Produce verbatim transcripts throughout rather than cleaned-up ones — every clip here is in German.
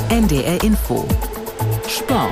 N D R Info Sport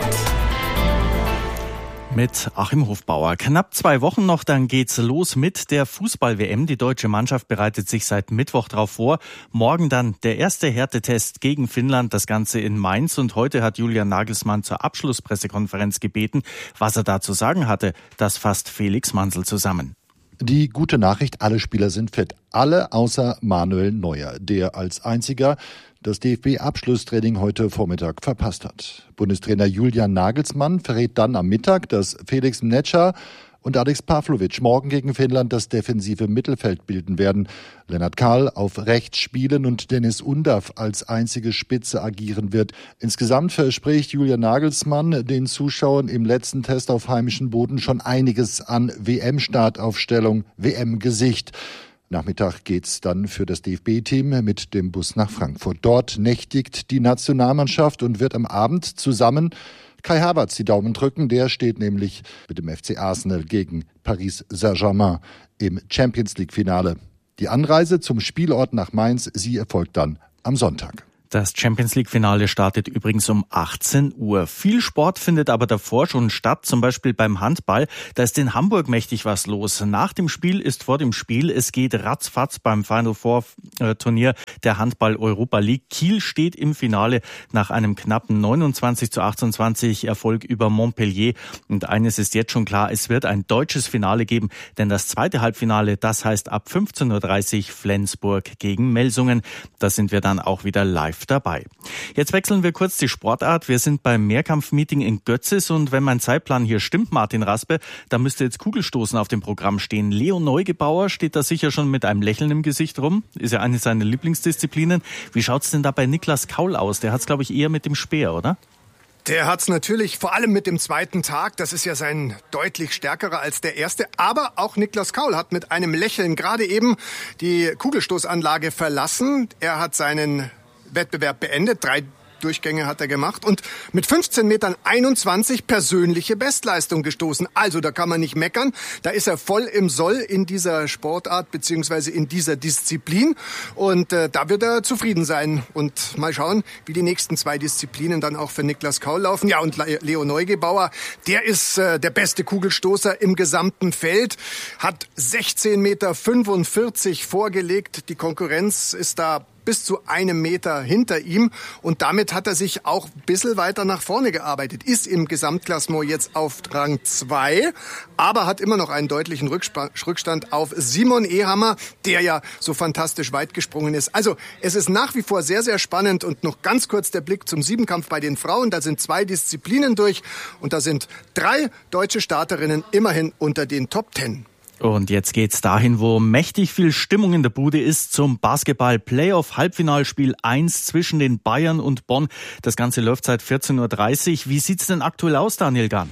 mit Achim Hofbauer. Knapp zwei Wochen noch, dann geht's los mit der Fußball-W M. Die deutsche Mannschaft bereitet sich seit Mittwoch darauf vor. Morgen dann der erste Härtetest gegen Finnland, das Ganze in Mainz. Und heute hat Julian Nagelsmann zur Abschlusspressekonferenz gebeten. Was er da zu sagen hatte, das fasst Felix Mansel zusammen. Die gute Nachricht, alle Spieler sind fit. Alle außer Manuel Neuer, der als einziger das D F B-Abschlusstraining heute Vormittag verpasst hat. Bundestrainer Julian Nagelsmann verrät dann am Mittag, dass Felix Mnetscher und Alex Pavlovic morgen gegen Finnland das defensive Mittelfeld bilden werden. Lennart Kahl auf rechts spielen und Dennis Undav als einzige Spitze agieren wird. Insgesamt verspricht Julian Nagelsmann den Zuschauern im letzten Test auf heimischem Boden schon einiges an W M-Startaufstellung, W M-Gesicht. Nachmittag geht's dann für das D F B-Team mit dem Bus nach Frankfurt. Dort nächtigt die Nationalmannschaft und wird am Abend zusammen Kai Havertz die Daumen drücken. Der steht nämlich mit dem F C Arsenal gegen Paris Saint-Germain im Champions-League-Finale. Die Anreise zum Spielort nach Mainz, sie erfolgt dann am Sonntag. Das Champions-League-Finale startet übrigens um achtzehn Uhr. Viel Sport findet aber davor schon statt, zum Beispiel beim Handball. Da ist in Hamburg mächtig was los. Nach dem Spiel ist vor dem Spiel. Es geht ratzfatz beim Final Four Turnier der Handball Europa League. Kiel steht im Finale nach einem knappen neunundzwanzig zu achtundzwanzig Erfolg über Montpellier. Und eines ist jetzt schon klar, es wird ein deutsches Finale geben, denn das zweite Halbfinale, das heißt ab fünfzehn Uhr dreißig Flensburg gegen Melsungen. Da sind wir dann auch wieder live dabei. Jetzt wechseln wir kurz die Sportart. Wir sind beim Mehrkampfmeeting in Götzis und wenn mein Zeitplan hier stimmt, Martin Raspe, da müsste jetzt Kugelstoßen auf dem Programm stehen. Leo Neugebauer steht da sicher schon mit einem Lächeln im Gesicht rum. Ist ja eine seiner Lieblingsdisziplinen. Wie schaut's denn da bei Niklas Kaul aus? Der hat's, glaube ich, eher mit dem Speer, oder? Der hat's natürlich vor allem mit dem zweiten Tag. Das ist ja sein deutlich stärkerer als der erste. Aber auch Niklas Kaul hat mit einem Lächeln gerade eben die Kugelstoßanlage verlassen. Er hat seinen Wettbewerb beendet. Drei Durchgänge hat er gemacht und mit fünfzehn Metern einundzwanzig persönliche Bestleistung gestoßen. Also da kann man nicht meckern. Da ist er voll im Soll in dieser Sportart beziehungsweise in dieser Disziplin und äh, da wird er zufrieden sein. Und mal schauen, wie die nächsten zwei Disziplinen dann auch für Niklas Kaul laufen. Ja, und Leo Neugebauer, der ist äh, der beste Kugelstoßer im gesamten Feld, hat sechzehn Meter fünfundvierzig vorgelegt. Die Konkurrenz ist da bis zu einem Meter hinter ihm und damit hat er sich auch ein bisschen weiter nach vorne gearbeitet. Ist im Gesamtklassement jetzt auf Rang zwei, aber hat immer noch einen deutlichen Rückstand auf Simon Ehammer, der ja so fantastisch weit gesprungen ist. Also es ist nach wie vor sehr, sehr spannend und noch ganz kurz der Blick zum Siebenkampf bei den Frauen. Da sind zwei Disziplinen durch und da sind drei deutsche Starterinnen immerhin unter den Top Ten. Und jetzt geht's dahin, wo mächtig viel Stimmung in der Bude ist, zum Basketball-Playoff-Halbfinalspiel eins zwischen den Bayern und Bonn. Das Ganze läuft seit vierzehn Uhr dreißig. Wie sieht's denn aktuell aus, Daniel Gahn?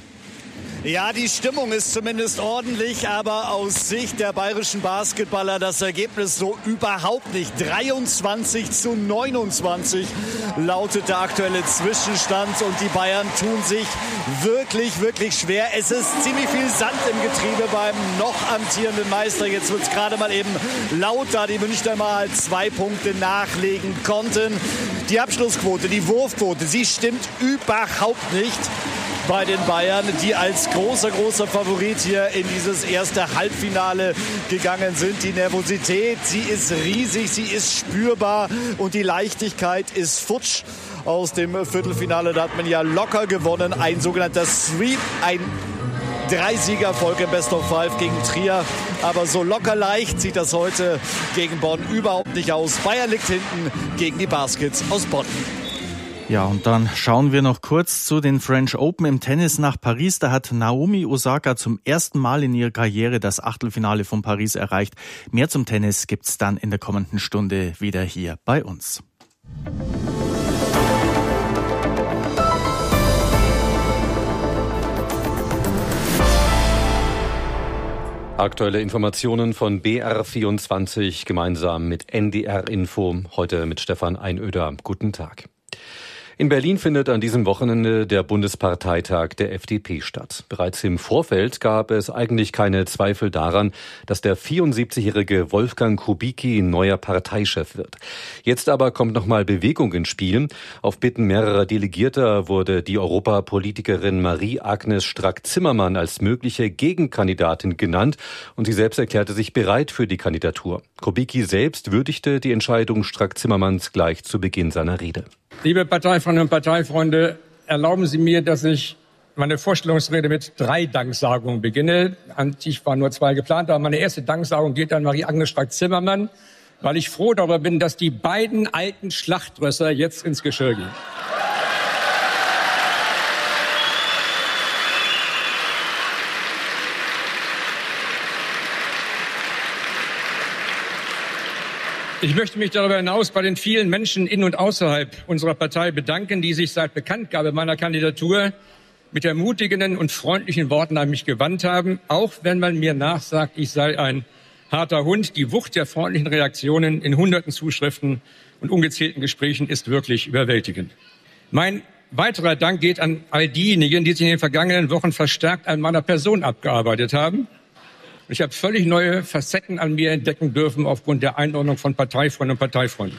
Ja, die Stimmung ist zumindest ordentlich, aber aus Sicht der bayerischen Basketballer das Ergebnis so überhaupt nicht. dreiundzwanzig zu neunundzwanzig lautet der aktuelle Zwischenstand und die Bayern tun sich wirklich, wirklich schwer. Es ist ziemlich viel Sand im Getriebe beim noch amtierenden Meister. Jetzt wird es gerade mal eben laut, da die Münchner mal zwei Punkte nachlegen konnten. Die Abschlussquote, die Wurfquote, sie stimmt überhaupt nicht bei den Bayern, die als großer, großer Favorit hier in dieses erste Halbfinale gegangen sind. Die Nervosität, sie ist riesig, sie ist spürbar und die Leichtigkeit ist futsch aus dem Viertelfinale. Da hat man ja locker gewonnen. Ein sogenannter Sweep, ein Drei-Sieger-Erfolg im Best of Five gegen Trier. Aber so locker leicht sieht das heute gegen Bonn überhaupt nicht aus. Bayern liegt hinten gegen die Baskets aus Bonn. Ja, und dann schauen wir noch kurz zu den French Open im Tennis nach Paris. Da hat Naomi Osaka zum ersten Mal in ihrer Karriere das Achtelfinale von Paris erreicht. Mehr zum Tennis gibt's dann in der kommenden Stunde wieder hier bei uns. Aktuelle Informationen von B R vierundzwanzig gemeinsam mit N D R Info. Heute mit Stefan Einöder. Guten Tag. In Berlin findet an diesem Wochenende der Bundesparteitag der F D P statt. Bereits im Vorfeld gab es eigentlich keine Zweifel daran, dass der vierundsiebzigjährige Wolfgang Kubicki neuer Parteichef wird. Jetzt aber kommt nochmal Bewegung ins Spiel. Auf Bitten mehrerer Delegierter wurde die Europapolitikerin Marie-Agnes Strack-Zimmermann als mögliche Gegenkandidatin genannt und sie selbst erklärte sich bereit für die Kandidatur. Kubicki selbst würdigte die Entscheidung Strack-Zimmermanns gleich zu Beginn seiner Rede. Liebe Parteifreundinnen und Parteifreunde, erlauben Sie mir, dass ich meine Vorstellungsrede mit drei Danksagungen beginne. Eigentlich waren nur zwei geplant, aber meine erste Danksagung geht an Marie-Agnes Strack-Zimmermann, weil ich froh darüber bin, dass die beiden alten Schlachtrösser jetzt ins Geschirr gehen. Ich möchte mich darüber hinaus bei den vielen Menschen in und außerhalb unserer Partei bedanken, die sich seit Bekanntgabe meiner Kandidatur mit ermutigenden und freundlichen Worten an mich gewandt haben, auch wenn man mir nachsagt, ich sei ein harter Hund. Die Wucht der freundlichen Reaktionen in hunderten Zuschriften und ungezählten Gesprächen ist wirklich überwältigend. Mein weiterer Dank geht an all diejenigen, die sich in den vergangenen Wochen verstärkt an meiner Person abgearbeitet haben. Ich habe völlig neue Facetten an mir entdecken dürfen aufgrund der Einordnung von Parteifreunden und Parteifreunden.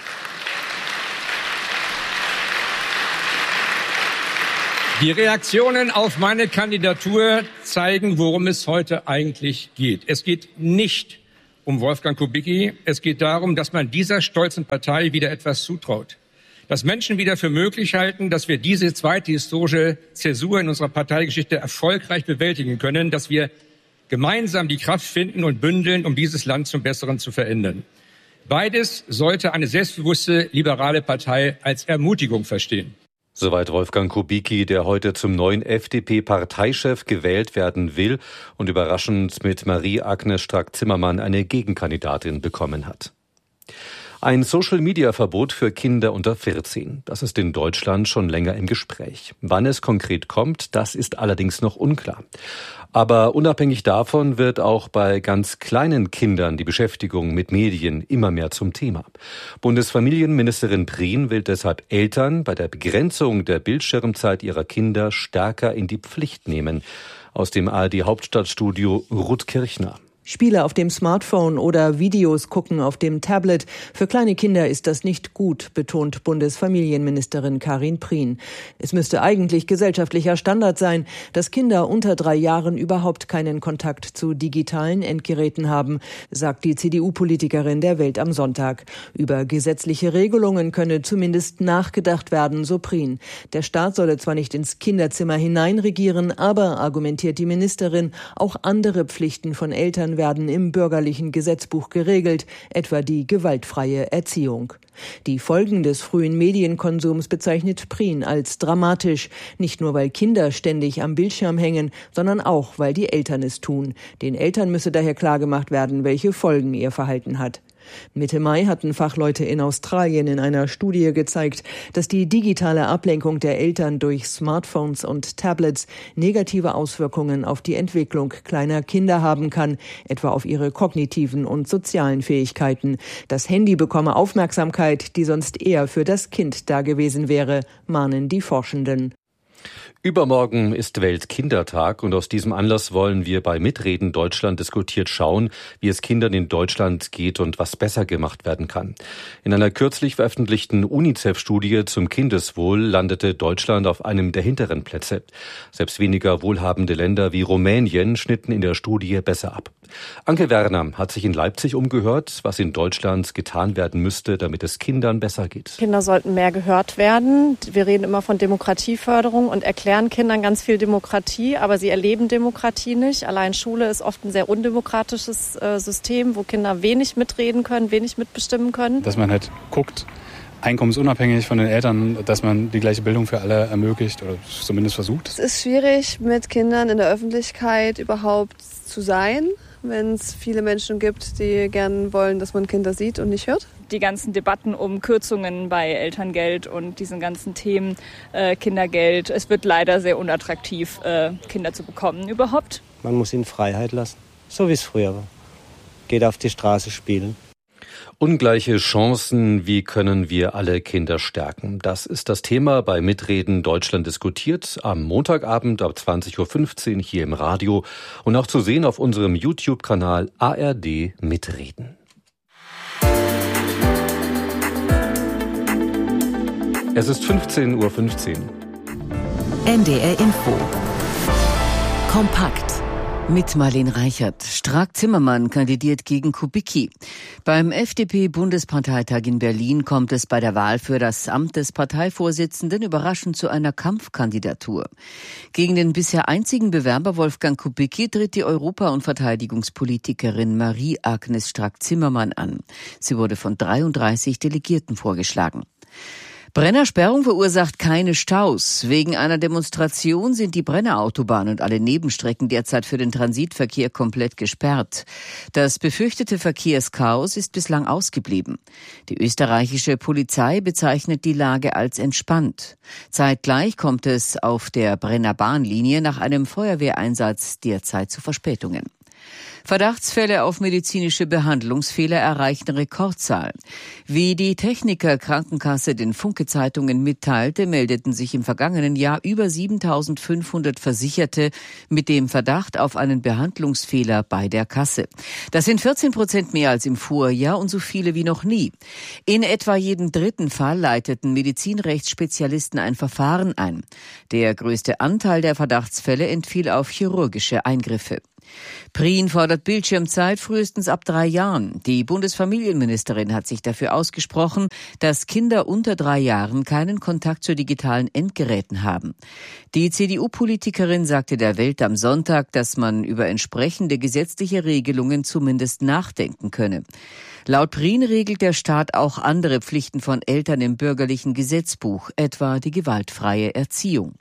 Die Reaktionen auf meine Kandidatur zeigen, worum es heute eigentlich geht. Es geht nicht um Wolfgang Kubicki. Es geht darum, dass man dieser stolzen Partei wieder etwas zutraut. Dass Menschen wieder für möglich halten, dass wir diese zweite historische Zäsur in unserer Parteigeschichte erfolgreich bewältigen können, dass wir gemeinsam die Kraft finden und bündeln, um dieses Land zum Besseren zu verändern. Beides sollte eine selbstbewusste, liberale Partei als Ermutigung verstehen. Soweit Wolfgang Kubicki, der heute zum neuen F D P-Parteichef gewählt werden will und überraschend mit Marie-Agnes Strack-Zimmermann eine Gegenkandidatin bekommen hat. Ein Social-Media-Verbot für Kinder unter vierzehn. Das ist in Deutschland schon länger im Gespräch. Wann es konkret kommt, das ist allerdings noch unklar. Aber unabhängig davon wird auch bei ganz kleinen Kindern die Beschäftigung mit Medien immer mehr zum Thema. Bundesfamilienministerin Prien will deshalb Eltern bei der Begrenzung der Bildschirmzeit ihrer Kinder stärker in die Pflicht nehmen. Aus dem A R D-Hauptstadtstudio Ruth Kirchner. Spiele auf dem Smartphone oder Videos gucken auf dem Tablet. Für kleine Kinder ist das nicht gut, betont Bundesfamilienministerin Karin Prien. Es müsste eigentlich gesellschaftlicher Standard sein, dass Kinder unter drei Jahren überhaupt keinen Kontakt zu digitalen Endgeräten haben, sagt die C D U-Politikerin der Welt am Sonntag. Über gesetzliche Regelungen könne zumindest nachgedacht werden, so Prien. Der Staat solle zwar nicht ins Kinderzimmer hineinregieren, aber, argumentiert die Ministerin, auch andere Pflichten von Eltern werden im bürgerlichen Gesetzbuch geregelt, etwa die gewaltfreie Erziehung. Die Folgen des frühen Medienkonsums bezeichnet Prien als dramatisch, nicht nur weil Kinder ständig am Bildschirm hängen, sondern auch, weil die Eltern es tun. Den Eltern müsse daher klargemacht werden, welche Folgen ihr Verhalten hat. Mitte Mai hatten Fachleute in Australien in einer Studie gezeigt, dass die digitale Ablenkung der Eltern durch Smartphones und Tablets negative Auswirkungen auf die Entwicklung kleiner Kinder haben kann, etwa auf ihre kognitiven und sozialen Fähigkeiten. Das Handy bekomme Aufmerksamkeit, die sonst eher für das Kind da gewesen wäre, mahnen die Forschenden. Übermorgen ist Weltkindertag und aus diesem Anlass wollen wir bei Mitreden Deutschland diskutiert schauen, wie es Kindern in Deutschland geht und was besser gemacht werden kann. In einer kürzlich veröffentlichten UNICEF-Studie zum Kindeswohl landete Deutschland auf einem der hinteren Plätze. Selbst weniger wohlhabende Länder wie Rumänien schnitten in der Studie besser ab. Anke Werner hat sich in Leipzig umgehört, was in Deutschland getan werden müsste, damit es Kindern besser geht. Kinder sollten mehr gehört werden. Wir reden immer von Demokratieförderung und erklären Kindern ganz viel Demokratie, aber sie erleben Demokratie nicht. Allein Schule ist oft ein sehr undemokratisches äh, System, wo Kinder wenig mitreden können, wenig mitbestimmen können. Dass man halt guckt, einkommensunabhängig von den Eltern, dass man die gleiche Bildung für alle ermöglicht oder zumindest versucht. Es ist schwierig, mit Kindern in der Öffentlichkeit überhaupt zu sein, wenn es viele Menschen gibt, die gern wollen, dass man Kinder sieht und nicht hört. Die ganzen Debatten um Kürzungen bei Elterngeld und diesen ganzen Themen, äh, Kindergeld, es wird leider sehr unattraktiv, äh, Kinder zu bekommen überhaupt. Man muss ihnen Freiheit lassen, so wie es früher war. Geht auf die Straße spielen. Ungleiche Chancen, wie können wir alle Kinder stärken? Das ist das Thema bei Mitreden Deutschland diskutiert am Montagabend ab zwanzig Uhr fünfzehn hier im Radio und auch zu sehen auf unserem YouTube-Kanal A R D Mitreden. Es ist fünfzehn Uhr fünfzehn. N D R Info. Kompakt. Mit Marlene Reichert. Strack-Zimmermann kandidiert gegen Kubicki. Beim F D P-Bundesparteitag in Berlin kommt es bei der Wahl für das Amt des Parteivorsitzenden überraschend zu einer Kampfkandidatur. Gegen den bisher einzigen Bewerber Wolfgang Kubicki tritt die Europa- und Verteidigungspolitikerin Marie-Agnes Strack-Zimmermann an. Sie wurde von dreiunddreißig Delegierten vorgeschlagen. Brennersperrung verursacht keine Staus. Wegen einer Demonstration sind die Brennerautobahn und alle Nebenstrecken derzeit für den Transitverkehr komplett gesperrt. Das befürchtete Verkehrschaos ist bislang ausgeblieben. Die österreichische Polizei bezeichnet die Lage als entspannt. Zeitgleich kommt es auf der Brennerbahnlinie nach einem Feuerwehreinsatz derzeit zu Verspätungen. Verdachtsfälle auf medizinische Behandlungsfehler erreichen Rekordzahl. Wie die Techniker Krankenkasse den Funke-Zeitungen mitteilte, meldeten sich im vergangenen Jahr über siebentausendfünfhundert Versicherte mit dem Verdacht auf einen Behandlungsfehler bei der Kasse. Das sind vierzehn Prozent mehr als im Vorjahr und so viele wie noch nie. In etwa jedem dritten Fall leiteten Medizinrechtsspezialisten ein Verfahren ein. Der größte Anteil der Verdachtsfälle entfiel auf chirurgische Eingriffe. Prien fordert Bildschirmzeit frühestens ab drei Jahren. Die Bundesfamilienministerin hat sich dafür ausgesprochen, dass Kinder unter drei Jahren keinen Kontakt zu digitalen Endgeräten haben. Die C D U-Politikerin sagte der Welt am Sonntag, dass man über entsprechende gesetzliche Regelungen zumindest nachdenken könne. Laut Prien regelt der Staat auch andere Pflichten von Eltern im bürgerlichen Gesetzbuch, etwa die gewaltfreie Erziehung.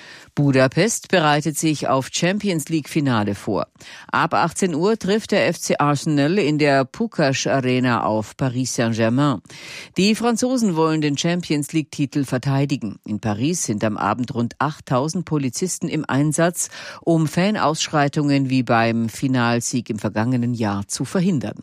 Budapest bereitet sich auf Champions-League-Finale vor. Ab achtzehn Uhr trifft der F C Arsenal in der Pukas Arena auf Paris Saint-Germain. Die Franzosen wollen den Champions-League-Titel verteidigen. In Paris sind am Abend rund achttausend Polizisten im Einsatz, um Fanausschreitungen wie beim Finalsieg im vergangenen Jahr zu verhindern.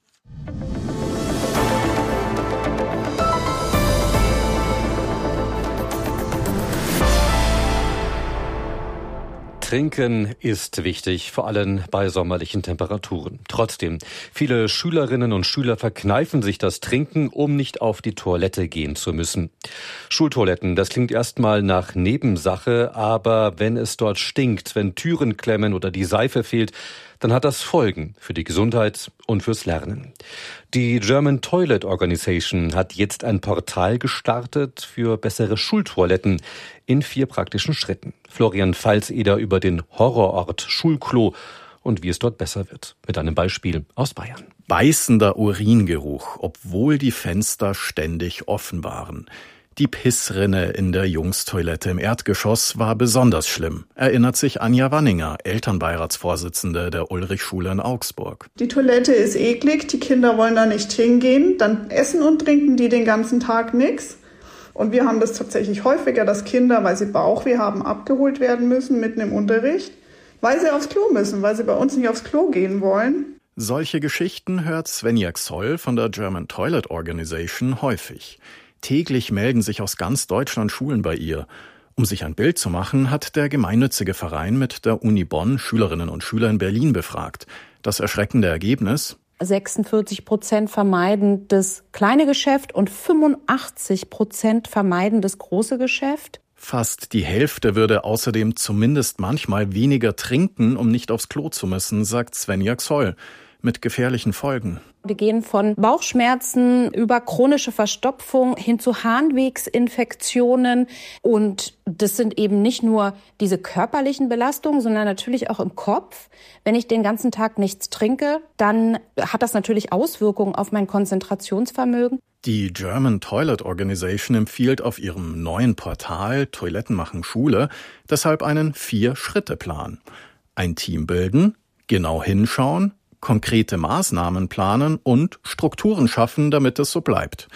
Trinken ist wichtig, vor allem bei sommerlichen Temperaturen. Trotzdem, viele Schülerinnen und Schüler verkneifen sich das Trinken, um nicht auf die Toilette gehen zu müssen. Schultoiletten, das klingt erstmal nach Nebensache, aber wenn es dort stinkt, wenn Türen klemmen oder die Seife fehlt, dann hat das Folgen für die Gesundheit und fürs Lernen. Die German Toilet Organization hat jetzt ein Portal gestartet für bessere Schultoiletten in vier praktischen Schritten. Florian Pfalzeder über den Horrorort Schulklo und wie es dort besser wird. Mit einem Beispiel aus Bayern. Beißender Uringeruch, obwohl die Fenster ständig offen waren. Die Pissrinne in der Jungstoilette im Erdgeschoss war besonders schlimm, erinnert sich Anja Wanninger, Elternbeiratsvorsitzende der Ulrichschule in Augsburg. Die Toilette ist eklig, die Kinder wollen da nicht hingehen, dann essen und trinken die den ganzen Tag nichts. Und wir haben das tatsächlich häufiger, dass Kinder, weil sie Bauchweh haben, abgeholt werden müssen mitten im Unterricht, weil sie aufs Klo müssen, weil sie bei uns nicht aufs Klo gehen wollen. Solche Geschichten hört Svenja Xoll von der German Toilet Organization häufig. Täglich melden sich aus ganz Deutschland Schulen bei ihr. Um sich ein Bild zu machen, hat der gemeinnützige Verein mit der Uni Bonn Schülerinnen und Schüler in Berlin befragt. Das erschreckende Ergebnis: sechsundvierzig Prozent vermeiden das kleine Geschäft und fünfundachtzig Prozent vermeiden das große Geschäft. Fast die Hälfte würde außerdem zumindest manchmal weniger trinken, um nicht aufs Klo zu müssen, sagt Svenja Xoll. Mit gefährlichen Folgen. Wir gehen von Bauchschmerzen über chronische Verstopfung hin zu Harnwegsinfektionen. Und das sind eben nicht nur diese körperlichen Belastungen, sondern natürlich auch im Kopf. Wenn ich den ganzen Tag nichts trinke, dann hat das natürlich Auswirkungen auf mein Konzentrationsvermögen. Die German Toilet Organization empfiehlt auf ihrem neuen Portal Toiletten machen Schule deshalb einen Vier-Schritte-Plan. Ein Team bilden, genau hinschauen, konkrete Maßnahmen planen und Strukturen schaffen, damit es so bleibt.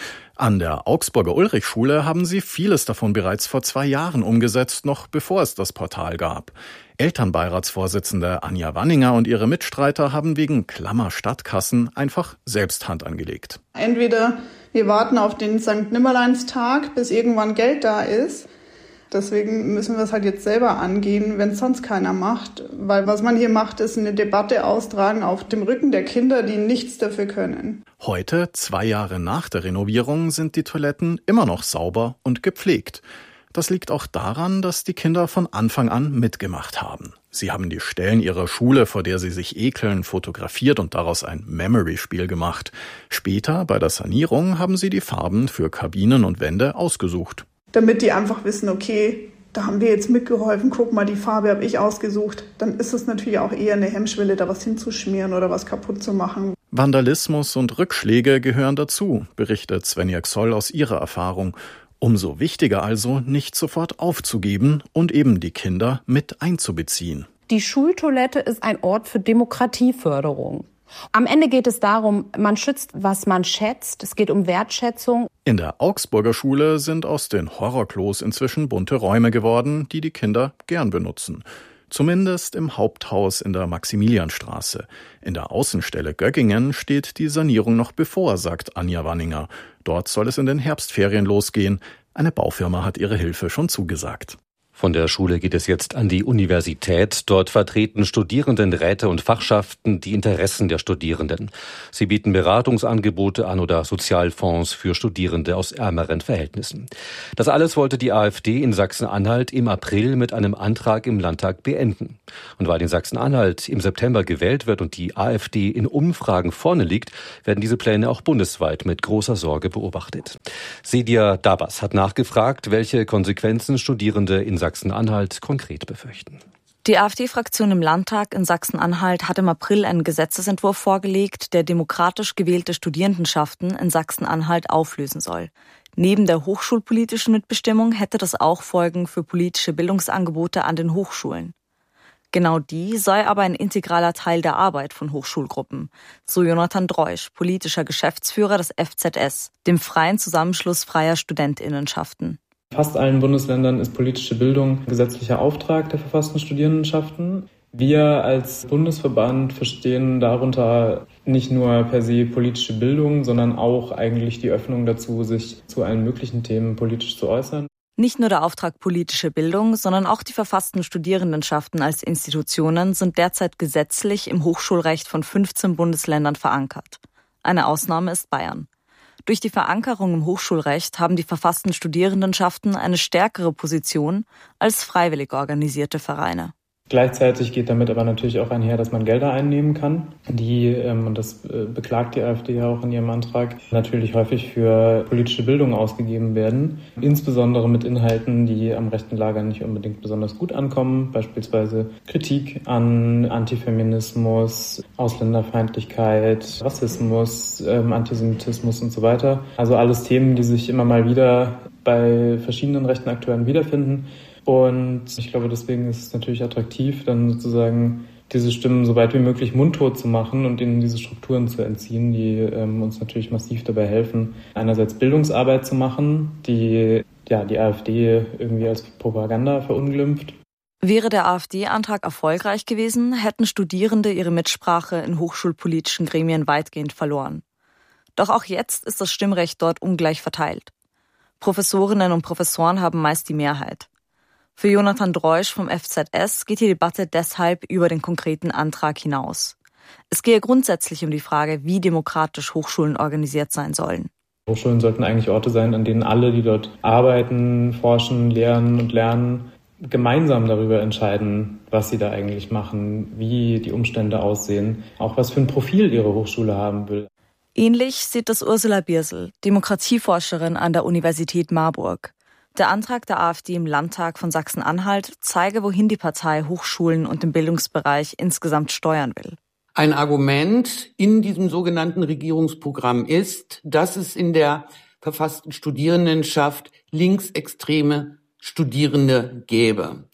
An der Augsburger Ulrichschule haben sie vieles davon bereits vor zwei Jahren umgesetzt, noch bevor es das Portal gab. Elternbeiratsvorsitzende Anja Wanninger und ihre Mitstreiter haben wegen klammer Stadtkassen einfach selbst Hand angelegt. Entweder wir warten auf den Sankt Nimmerleinstag, bis irgendwann Geld da ist. Deswegen müssen wir es halt jetzt selber angehen, wenn es sonst keiner macht. Weil was man hier macht, ist eine Debatte austragen auf dem Rücken der Kinder, die nichts dafür können. Heute, zwei Jahre nach der Renovierung, sind die Toiletten immer noch sauber und gepflegt. Das liegt auch daran, dass die Kinder von Anfang an mitgemacht haben. Sie haben die Stellen ihrer Schule, vor der sie sich ekeln, fotografiert und daraus ein Memory-Spiel gemacht. Später, bei der Sanierung, haben sie die Farben für Kabinen und Wände ausgesucht. Damit die einfach wissen, okay, da haben wir jetzt mitgeholfen, guck mal, die Farbe habe ich ausgesucht. Dann ist es natürlich auch eher eine Hemmschwelle, da was hinzuschmieren oder was kaputt zu machen. Vandalismus und Rückschläge gehören dazu, berichtet Svenja Xoll aus ihrer Erfahrung. Umso wichtiger also, nicht sofort aufzugeben und eben die Kinder mit einzubeziehen. Die Schultoilette ist ein Ort für Demokratieförderung. Am Ende geht es darum, man schützt, was man schätzt. Es geht um Wertschätzung. In der Augsburger Schule sind aus den Horrorklos inzwischen bunte Räume geworden, die die Kinder gern benutzen. Zumindest im Haupthaus in der Maximilianstraße. In der Außenstelle Göggingen steht die Sanierung noch bevor, sagt Anja Wanninger. Dort soll es in den Herbstferien losgehen. Eine Baufirma hat ihre Hilfe schon zugesagt. Von der Schule geht es jetzt an die Universität. Dort vertreten Studierendenräte und Fachschaften die Interessen der Studierenden. Sie bieten Beratungsangebote an oder Sozialfonds für Studierende aus ärmeren Verhältnissen. Das alles wollte die AfD in Sachsen-Anhalt im April mit einem Antrag im Landtag beenden. Und weil in Sachsen-Anhalt im September gewählt wird und die AfD in Umfragen vorne liegt, werden diese Pläne auch bundesweit mit großer Sorge beobachtet. Sedia Dabas hat nachgefragt, welche Konsequenzen Studierende in Sachsen-Anhalt konkret befürchten. Die AfD-Fraktion im Landtag in Sachsen-Anhalt hat im April einen Gesetzesentwurf vorgelegt, der demokratisch gewählte Studierendenschaften in Sachsen-Anhalt auflösen soll. Neben der hochschulpolitischen Mitbestimmung hätte das auch Folgen für politische Bildungsangebote an den Hochschulen. Genau die sei aber ein integraler Teil der Arbeit von Hochschulgruppen, so Jonathan Dreusch, politischer Geschäftsführer des F Z S, dem freien Zusammenschluss freier Studentinnenschaften. In fast allen Bundesländern ist politische Bildung gesetzlicher Auftrag der verfassten Studierendenschaften. Wir als Bundesverband verstehen darunter nicht nur per se politische Bildung, sondern auch eigentlich die Öffnung dazu, sich zu allen möglichen Themen politisch zu äußern. Nicht nur der Auftrag politische Bildung, sondern auch die verfassten Studierendenschaften als Institutionen sind derzeit gesetzlich im Hochschulrecht von fünfzehn Bundesländern verankert. Eine Ausnahme ist Bayern. Durch die Verankerung im Hochschulrecht haben die verfassten Studierendenschaften eine stärkere Position als freiwillig organisierte Vereine. Gleichzeitig geht damit aber natürlich auch einher, dass man Gelder einnehmen kann, die, ähm, und das äh, beklagt die AfD ja auch in ihrem Antrag, natürlich häufig für politische Bildung ausgegeben werden. Insbesondere mit Inhalten, die am rechten Lager nicht unbedingt besonders gut ankommen, beispielsweise Kritik an Antifeminismus, Ausländerfeindlichkeit, Rassismus, ähm, Antisemitismus und so weiter. Also alles Themen, die sich immer mal wieder bei verschiedenen rechten Akteuren wiederfinden. Und ich glaube, deswegen ist es natürlich attraktiv, dann sozusagen diese Stimmen so weit wie möglich mundtot zu machen und ihnen diese Strukturen zu entziehen, die ähm, uns natürlich massiv dabei helfen, einerseits Bildungsarbeit zu machen, die ja die AfD irgendwie als Propaganda verunglimpft. Wäre der AfD-Antrag erfolgreich gewesen, hätten Studierende ihre Mitsprache in hochschulpolitischen Gremien weitgehend verloren. Doch auch jetzt ist das Stimmrecht dort ungleich verteilt. Professorinnen und Professoren haben meist die Mehrheit. Für Jonathan Dreusch vom F Z S geht die Debatte deshalb über den konkreten Antrag hinaus. Es gehe grundsätzlich um die Frage, wie demokratisch Hochschulen organisiert sein sollen. Hochschulen sollten eigentlich Orte sein, an denen alle, die dort arbeiten, forschen, lehren und lernen, gemeinsam darüber entscheiden, was sie da eigentlich machen, wie die Umstände aussehen, auch was für ein Profil ihre Hochschule haben will. Ähnlich sieht das Ursula Biersel, Demokratieforscherin an der Universität Marburg. Der Antrag der AfD im Landtag von Sachsen-Anhalt zeige, wohin die Partei Hochschulen und den Bildungsbereich insgesamt steuern will. Ein Argument in diesem sogenannten Regierungsprogramm ist, dass es in der verfassten Studierendenschaft linksextreme Studierende gäbe.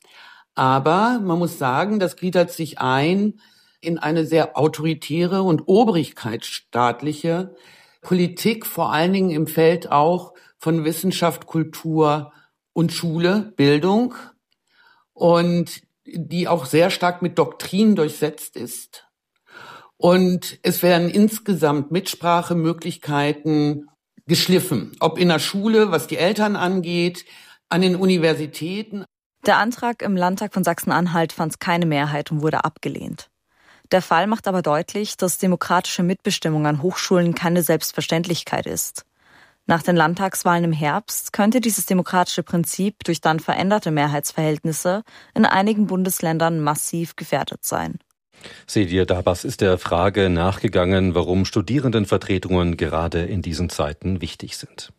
Aber man muss sagen, das gliedert sich ein in eine sehr autoritäre und obrigkeitsstaatliche Politik vor allen Dingen im Feld auch von Wissenschaft, Kultur und Schule, Bildung, und die auch sehr stark mit Doktrin durchsetzt ist. Und es werden insgesamt Mitsprachemöglichkeiten geschliffen, ob in der Schule, was die Eltern angeht, an den Universitäten. Der Antrag im Landtag von Sachsen-Anhalt fand keine Mehrheit und wurde abgelehnt. Der Fall macht aber deutlich, dass demokratische Mitbestimmung an Hochschulen keine Selbstverständlichkeit ist. Nach den Landtagswahlen im Herbst könnte dieses demokratische Prinzip durch dann veränderte Mehrheitsverhältnisse in einigen Bundesländern massiv gefährdet sein. Sedir Dabas ist der Frage nachgegangen, warum Studierendenvertretungen gerade in diesen Zeiten wichtig sind.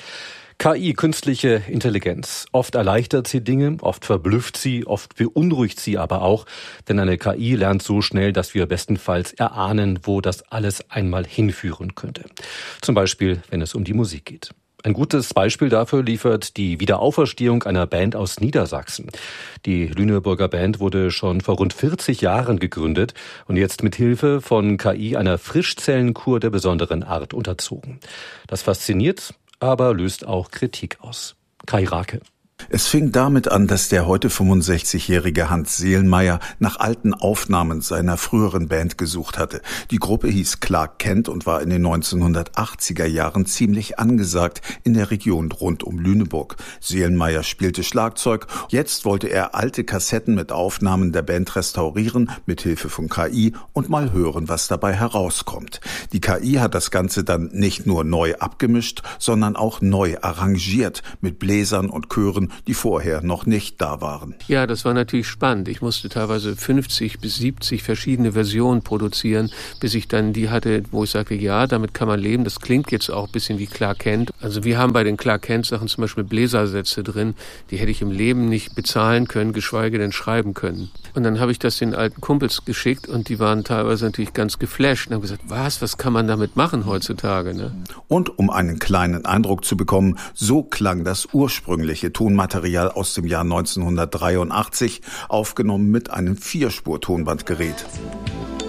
K I, künstliche Intelligenz. Oft erleichtert sie Dinge, oft verblüfft sie, oft beunruhigt sie aber auch. Denn eine K I lernt so schnell, dass wir bestenfalls erahnen, wo das alles einmal hinführen könnte. Zum Beispiel, wenn es um die Musik geht. Ein gutes Beispiel dafür liefert die Wiederauferstehung einer Band aus Niedersachsen. Die Lüneburger Band wurde schon vor rund vierzig Jahren gegründet und jetzt mit Hilfe von K I einer Frischzellenkur der besonderen Art unterzogen. Das fasziniert, aber löst auch Kritik aus. Kai Rake. Es fing damit an, dass der heute fünfundsechzigjährige Hans Seelmeier nach alten Aufnahmen seiner früheren Band gesucht hatte. Die Gruppe hieß Clark Kent und war in den neunzehnhundertachtziger Jahren ziemlich angesagt in der Region rund um Lüneburg. Seelmeier spielte Schlagzeug. Jetzt wollte er alte Kassetten mit Aufnahmen der Band restaurieren, mit Hilfe von K I, und mal hören, was dabei herauskommt. Die K I hat das Ganze dann nicht nur neu abgemischt, sondern auch neu arrangiert mit Bläsern und Chören, die vorher noch nicht da waren. Ja, das war natürlich spannend. Ich musste teilweise fünfzig bis siebzig verschiedene Versionen produzieren, bis ich dann die hatte, wo ich sagte, ja, damit kann man leben. Das klingt jetzt auch ein bisschen wie Clark Kent. Also wir haben bei den Clark Kent Sachen zum Beispiel Bläsersätze drin, die hätte ich im Leben nicht bezahlen können, geschweige denn schreiben können. Und dann habe ich das den alten Kumpels geschickt und die waren teilweise natürlich ganz geflasht und haben gesagt, was, was kann man damit machen heutzutage? Ne? Und um einen kleinen Eindruck zu bekommen, so klang das ursprüngliche Tonmaterial aus dem Jahr neunzehnhundertdreiundachtzig, aufgenommen mit einem Vierspur-Tonbandgerät.